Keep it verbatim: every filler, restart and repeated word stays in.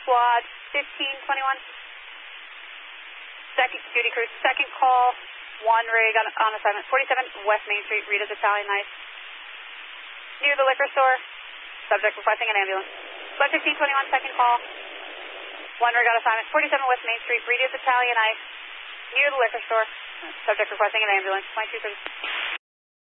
Squad fifteen twenty-one. Second duty crew, second call, one rig on, on assignment, forty-seven West Main Street, Rita's Italian Nice. Near the liquor store, subject requesting an ambulance. West fifteen twenty-one, second call, one rig on assignment, forty-seven West Main Street, Rita's Italian Nice. Near the liquor store, subject requesting an ambulance, twenty-two thirty.